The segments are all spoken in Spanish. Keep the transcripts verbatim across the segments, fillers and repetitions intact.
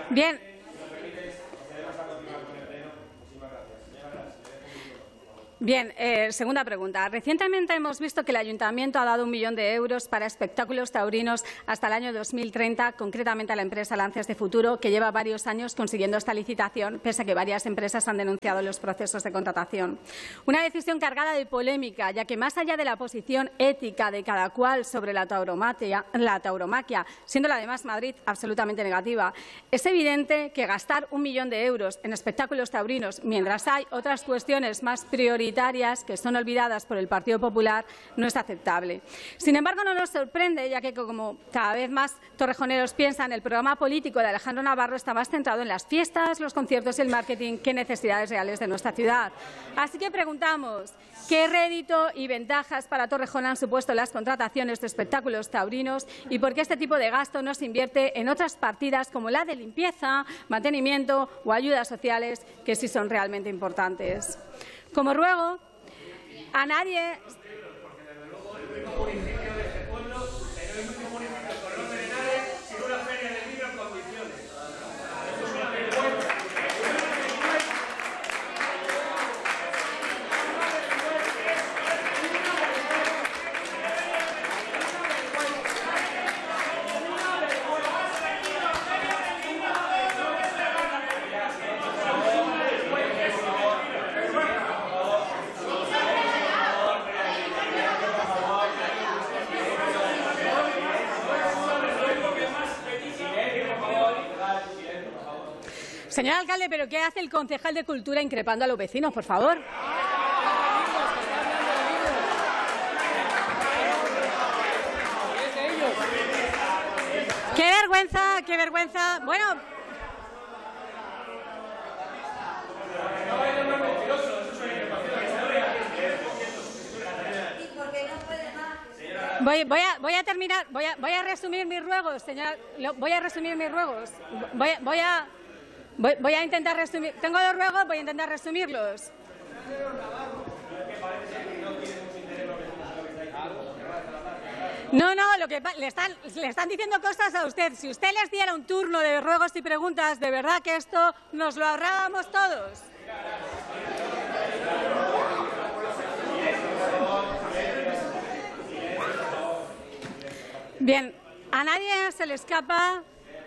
Bien. Bien, eh, segunda pregunta. Recientemente hemos visto que el Ayuntamiento ha dado un millón de euros para espectáculos taurinos hasta el año dos mil treinta, concretamente a la empresa Lances de Futuro, que lleva varios años consiguiendo esta licitación, pese a que varias empresas han denunciado los procesos de contratación. Una decisión cargada de polémica, ya que más allá de la posición ética de cada cual sobre la tauromaquia, la tauromaquia, siendo la de Más Madrid absolutamente negativa, es evidente que gastar un millón de euros en espectáculos taurinos, mientras hay otras cuestiones más prioritarias que son olvidadas por el Partido Popular, no es aceptable. Sin embargo, no nos sorprende, ya que, como cada vez más torrejoneros piensan, el programa político de Alejandro Navarro está más centrado en las fiestas, los conciertos y el marketing que necesidades reales de nuestra ciudad. Así que preguntamos, ¿qué rédito y ventajas para Torrejón han supuesto las contrataciones de espectáculos taurinos y por qué este tipo de gasto no se invierte en otras partidas como la de limpieza, mantenimiento o ayudas sociales, que sí son realmente importantes? Como ruego, a nadie. Señor alcalde, ¿pero qué hace el concejal de Cultura increpando a los vecinos, por favor? ¡Qué vergüenza, qué vergüenza! Bueno. Voy, voy, a, voy a terminar, voy a, voy a resumir mis ruegos, señora. Voy a resumir mis ruegos. Voy, voy a. Voy, voy a intentar resumir. Tengo dos ruegos, voy a intentar resumirlos. No, no, lo que le están, le están diciendo cosas a usted. Si usted les diera un turno de ruegos y preguntas, de verdad que esto nos lo ahorrábamos todos. Bien, a nadie se le escapa.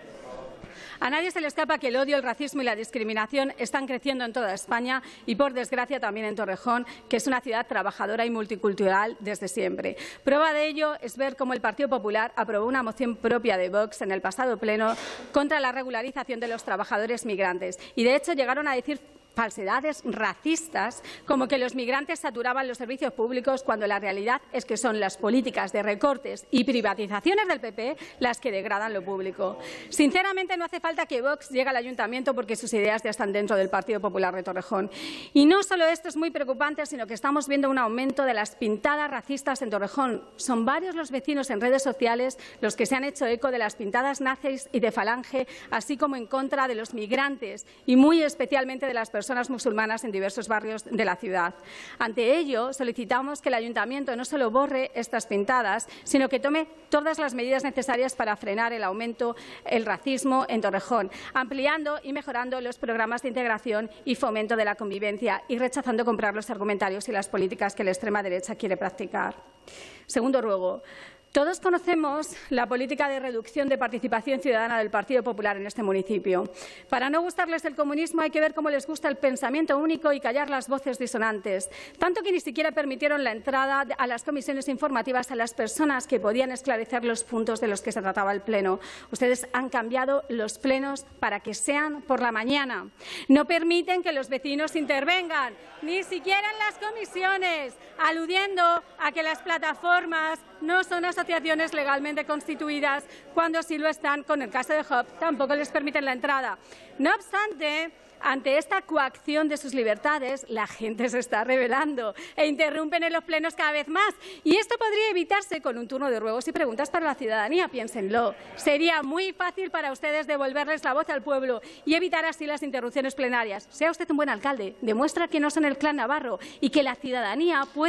A nadie se le escapa que el odio, el racismo y la discriminación están creciendo en toda España y, por desgracia, también en Torrejón, que es una ciudad trabajadora y multicultural desde siempre. Prueba de ello es ver cómo el Partido Popular aprobó una moción propia de Vox en el pasado pleno contra la regularización de los trabajadores migrantes y, de hecho, llegaron a decir falsedades racistas como que los migrantes saturaban los servicios públicos, cuando la realidad es que son las políticas de recortes y privatizaciones del P P las que degradan lo público. Sinceramente, no hace falta que Vox llegue al ayuntamiento porque sus ideas ya están dentro del Partido Popular de Torrejón. Y no solo esto es muy preocupante, sino que estamos viendo un aumento de las pintadas racistas en Torrejón. Son varios los vecinos en redes sociales los que se han hecho eco de las pintadas nazis y de Falange, así como en contra de los migrantes y muy especialmente de las personas personas musulmanas en diversos barrios de la ciudad. Ante ello, solicitamos que el Ayuntamiento no solo borre estas pintadas, sino que tome todas las medidas necesarias para frenar el aumento del racismo en Torrejón, ampliando y mejorando los programas de integración y fomento de la convivencia y rechazando comprar los argumentarios y las políticas que la extrema derecha quiere practicar. Segundo ruego. Todos conocemos la política de reducción de participación ciudadana del Partido Popular en este municipio. Para no gustarles el comunismo hay que ver cómo les gusta el pensamiento único y callar las voces disonantes, tanto que ni siquiera permitieron la entrada a las comisiones informativas a las personas que podían esclarecer los puntos de los que se trataba el pleno. Ustedes han cambiado los plenos para que sean por la mañana. No permiten que los vecinos intervengan, ni siquiera en las comisiones, aludiendo a que las plataformas no son asociaciones legalmente constituidas, cuando sí lo están. Con el caso de Hub, tampoco les permiten la entrada. No obstante, ante esta coacción de sus libertades, la gente se está rebelando e interrumpen en los plenos cada vez más. Y esto podría evitarse con un turno de ruegos y preguntas para la ciudadanía. Piénsenlo. Sería muy fácil para ustedes devolverles la voz al pueblo y evitar así las interrupciones plenarias. Sea usted un buen alcalde, demuestra que no son el clan Navarro y que la ciudadanía puede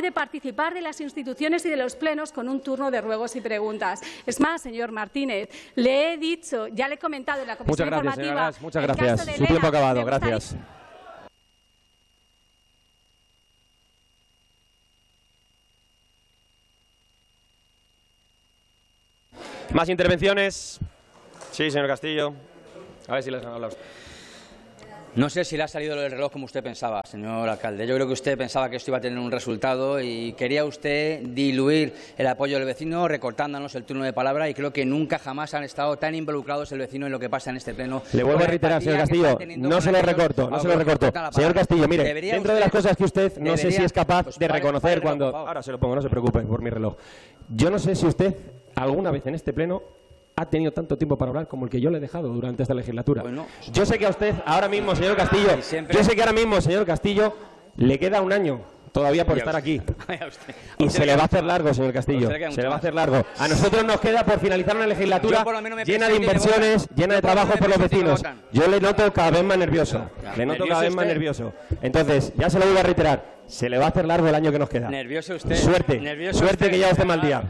puede participar de las instituciones y de los plenos con un turno de ruegos y preguntas. Es más, señor Martínez, le he dicho, ya le he comentado en la comisión muchas gracias, informativa. Señora, muchas gracias. Su Elena, tiempo acabado. Gracias. ¿Más intervenciones? Sí, señor Castillo. A ver si les han hablado. No sé si le ha salido el reloj como usted pensaba, señor alcalde. Yo creo que usted pensaba que esto iba a tener un resultado y quería usted diluir el apoyo del vecino recortándonos el turno de palabra, y creo que nunca jamás han estado tan involucrados el vecino en lo que pasa en este pleno. Le vuelvo a reiterar, señor Castillo, no se lo recorto, no se lo recorto. Señor Castillo, mire, dentro de las cosas que usted no sé si es capaz de reconocer cuando... Ahora se lo pongo, no se preocupe por mi reloj. Yo no sé si usted alguna vez en este pleno ha tenido tanto tiempo para hablar como el que yo le he dejado durante esta legislatura. Bueno, yo sé que a usted ahora mismo, señor Castillo, siempre... yo sé que ahora mismo, señor Castillo, le queda un año todavía por estar aquí. Y se le va a hacer largo, señor Castillo. Se le va a hacer largo. A nosotros nos queda por finalizar una legislatura llena de inversiones, llena de trabajo por los vecinos. Yo le noto cada vez más nervioso. Le noto cada vez más nervioso. Entonces, ya se lo voy a reiterar, se le va a hacer largo el año que nos queda. Nervioso usted. Suerte. Suerte que ya esté mal día.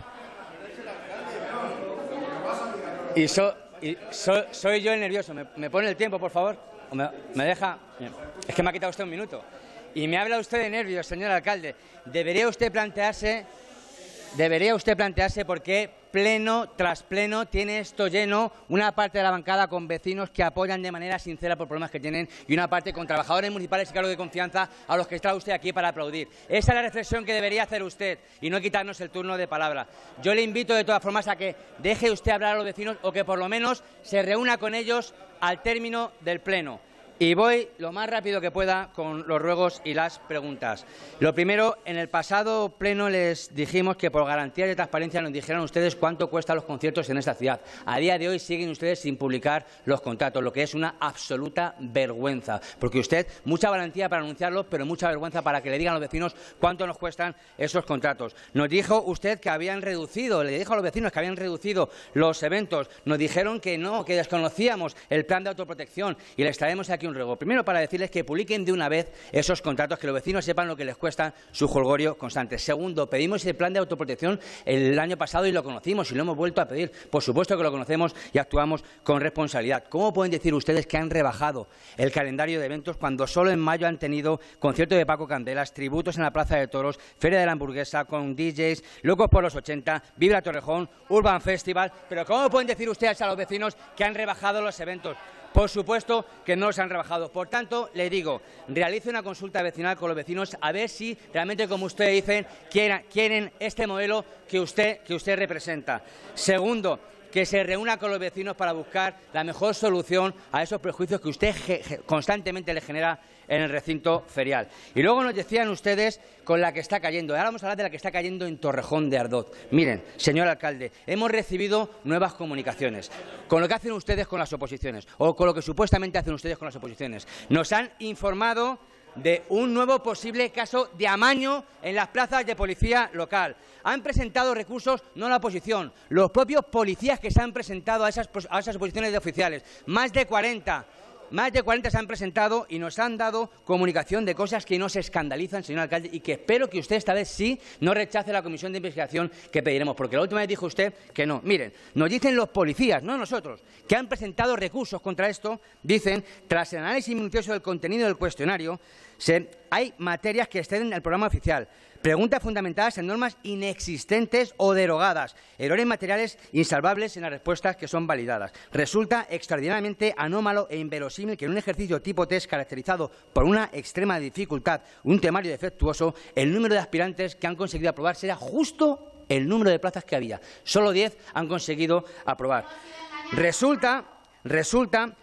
Y, so, y so, soy yo el nervioso. ¿Me, me pone el tiempo, por favor? ¿O me, me deja? Es que me ha quitado usted un minuto. Y me habla usted de nervios, señor alcalde. Debería usted plantearse, debería usted plantearse por qué pleno tras pleno tiene esto lleno, una parte de la bancada con vecinos que apoyan de manera sincera por problemas que tienen y una parte con trabajadores municipales y cargos de confianza a los que está usted aquí para aplaudir. Esa es la reflexión que debería hacer usted y no quitarnos el turno de palabra. Yo le invito de todas formas a que deje usted hablar a los vecinos o que por lo menos se reúna con ellos al término del pleno. Y voy lo más rápido que pueda con los ruegos y las preguntas. Lo primero, en el pasado pleno les dijimos que por garantías de transparencia nos dijeran ustedes cuánto cuestan los conciertos en esta ciudad. A día de hoy siguen ustedes sin publicar los contratos, lo que es una absoluta vergüenza. Porque usted, mucha valentía para anunciarlo, pero mucha vergüenza para que le digan a los vecinos cuánto nos cuestan esos contratos. Nos dijo usted que habían reducido, le dijo a los vecinos que habían reducido los eventos. Nos dijeron que no, que desconocíamos el plan de autoprotección y les traemos aquí un ruego. Primero, para decirles que publiquen de una vez esos contratos, que los vecinos sepan lo que les cuesta su jolgorio constante. Segundo, pedimos el plan de autoprotección el año pasado y lo conocimos y lo hemos vuelto a pedir. Por supuesto que lo conocemos y actuamos con responsabilidad. ¿Cómo pueden decir ustedes que han rebajado el calendario de eventos cuando solo en mayo han tenido concierto de Paco Candelas, tributos en la Plaza de Toros, Feria de la Hamburguesa con D Js, Locos por los ochenta, Vibra Torrejón, Urban Festival? Pero ¿cómo pueden decir ustedes a los vecinos que han rebajado los eventos? Por supuesto que no los han rebajado. Por tanto, le digo, realice una consulta vecinal con los vecinos a ver si realmente, como usted dice, quieren, quieren este modelo que usted, que usted representa. Segundo, que se reúna con los vecinos para buscar la mejor solución a esos prejuicios que usted constantemente le genera en el recinto ferial. Y luego nos decían ustedes con la que está cayendo. Ahora vamos a hablar de la que está cayendo en Torrejón de Ardoz. Miren, señor alcalde, hemos recibido nuevas comunicaciones con lo que hacen ustedes con las oposiciones, o con lo que supuestamente hacen ustedes con las oposiciones. Nos han informado de un nuevo posible caso de amaño en las plazas de policía local. Han presentado recursos, no la oposición, los propios policías que se han presentado a esas, a esas oposiciones de oficiales. Más de cuarenta. Más de cuarenta se han presentado y nos han dado comunicación de cosas que nos escandalizan, señor alcalde, y que espero que usted esta vez sí no rechace la comisión de investigación que pediremos, porque la última vez dijo usted que no. Miren, nos dicen los policías, no nosotros, que han presentado recursos contra esto. Dicen, tras el análisis minucioso del contenido del cuestionario, se, hay materias que exceden el programa oficial. Preguntas fundamentadas en normas inexistentes o derogadas. Errores materiales insalvables en las respuestas que son validadas. Resulta extraordinariamente anómalo e inverosímil que en un ejercicio tipo test caracterizado por una extrema dificultad, un temario defectuoso, el número de aspirantes que han conseguido aprobar será justo el número de plazas que había. Solo diez han conseguido aprobar. Resulta, resulta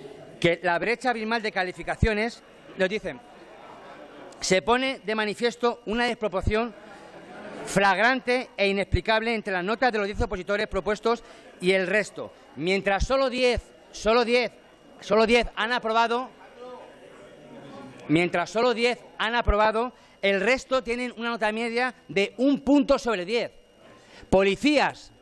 que la brecha abismal de calificaciones, nos dicen, se pone de manifiesto una desproporción flagrante e inexplicable entre las notas de los diez opositores propuestos y el resto. Mientras solo diez, solo diez, solo diez han aprobado, mientras solo diez han aprobado, el resto tienen una nota media de un punto sobre diez. Policías,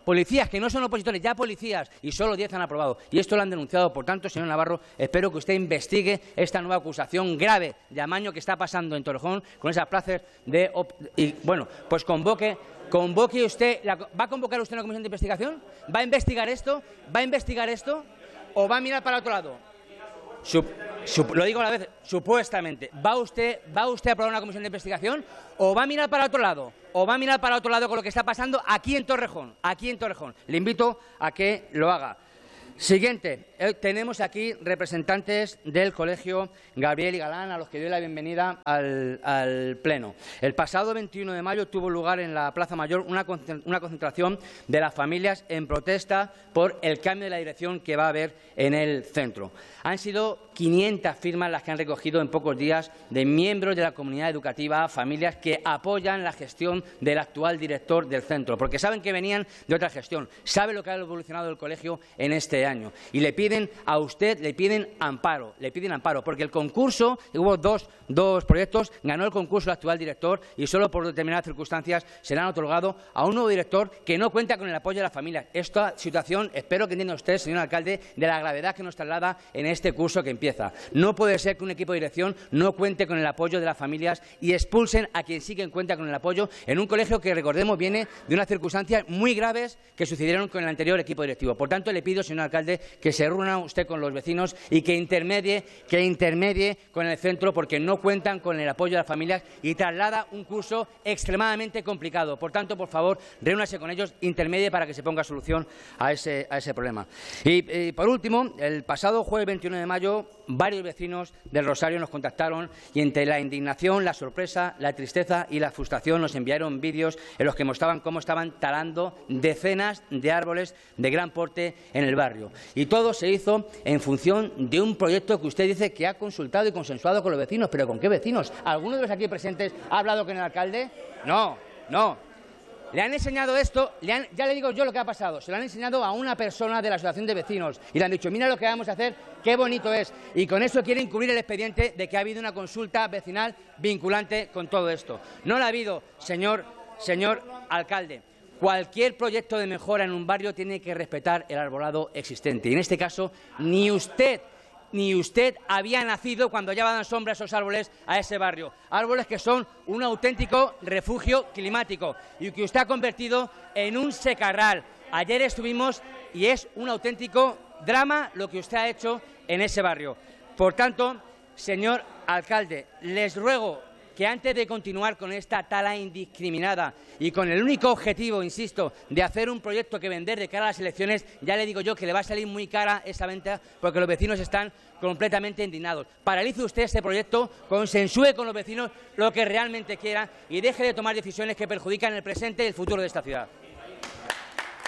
policías que no son opositores, ya policías, y solo diez han aprobado. Y esto lo han denunciado. Por tanto, señor Navarro, espero que usted investigue esta nueva acusación grave de amaño que está pasando en Torrejón con esas plazas de... Y, bueno, pues convoque... Convoque usted, la, ¿va a convocar usted una comisión de investigación? ¿Va a investigar esto? ¿Va a investigar esto? ¿O va a mirar para otro lado? Sup, sup, lo digo a la vez, supuestamente. ¿Va usted, ¿Va usted a aprobar una comisión de investigación? ¿O va a mirar para otro lado? ¿O va a mirar para otro lado con lo que está pasando aquí en Torrejón? Aquí en Torrejón. Le invito a que lo haga. Siguiente, eh, tenemos aquí representantes del Colegio Gabriel y Galán, a los que doy la bienvenida al, al Pleno. El pasado veintiuno de mayo tuvo lugar en la Plaza Mayor una, una concentración de las familias en protesta por el cambio de la dirección que va a haber en el centro. Han sido quinientas firmas las que han recogido en pocos días de miembros de la comunidad educativa, familias que apoyan la gestión del actual director del centro, porque saben que venían de otra gestión, saben lo que ha evolucionado el colegio en este año y le piden a usted, le piden amparo, le piden amparo, porque el concurso, hubo dos, dos proyectos, ganó el concurso el actual director y solo por determinadas circunstancias se le han otorgado a un nuevo director que no cuenta con el apoyo de las familias. Esta situación, espero que entienda usted, señor alcalde, de la gravedad que nos traslada en este curso que empieza. No puede ser que un equipo de dirección no cuente con el apoyo de las familias y expulsen a quien sí que cuenta con el apoyo en un colegio que, recordemos, viene de unas circunstancias muy graves que sucedieron con el anterior equipo directivo. Por tanto, le pido, señor alcalde, que se reúna usted con los vecinos y que intermedie, que intermedie con el centro, porque no cuentan con el apoyo de las familias y traslada un curso extremadamente complicado. Por tanto, por favor, reúnase con ellos, intermedie para que se ponga solución a ese, a ese problema. Y, y por último, el pasado jueves veintiuno de mayo, varios vecinos del Rosario nos contactaron y entre la indignación, la sorpresa, la tristeza y la frustración nos enviaron vídeos en los que mostraban cómo estaban talando decenas de árboles de gran porte en el barrio. Y todo se hizo en función de un proyecto que usted dice que ha consultado y consensuado con los vecinos. ¿Pero con qué vecinos? ¿Alguno de los aquí presentes ha hablado con el alcalde? No, no. Le han enseñado esto, le han, ya le digo yo lo que ha pasado, se lo han enseñado a una persona de la asociación de vecinos y le han dicho, mira lo que vamos a hacer, qué bonito es. Y con eso quieren cubrir el expediente de que ha habido una consulta vecinal vinculante con todo esto. No la ha habido, señor, señor alcalde. Cualquier proyecto de mejora en un barrio tiene que respetar el arbolado existente. Y en este caso, ni usted... ni usted había nacido cuando ya daban sombra esos árboles a ese barrio. Árboles que son un auténtico refugio climático y que usted ha convertido en un secarral. Ayer estuvimos y es un auténtico drama lo que usted ha hecho en ese barrio. Por tanto, señor alcalde, les ruego que antes de continuar con esta tala indiscriminada y con el único objetivo, insisto, de hacer un proyecto que vender de cara a las elecciones, ya le digo yo que le va a salir muy cara esa venta porque los vecinos están completamente indignados. Paralice usted este proyecto, consensúe con los vecinos lo que realmente quiera y deje de tomar decisiones que perjudican el presente y el futuro de esta ciudad.